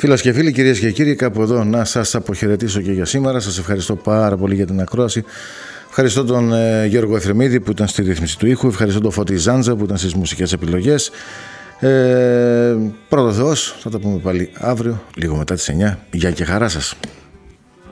Φίλες και φίλοι, κυρίες και κύριοι, κάπου εδώ να σας αποχαιρετήσω και για σήμερα. Σας ευχαριστώ πάρα πολύ για την ακρόαση. Ευχαριστώ τον Γιώργο Εφρεμίδη που ήταν στη ρύθμιση του ήχου. Ευχαριστώ τον Φώτη Ζάντζα που ήταν στις μουσικές επιλογές. Πρώτο Θεός, θα τα πούμε πάλι αύριο, λίγο μετά τις 9. Γεια και χαρά σας.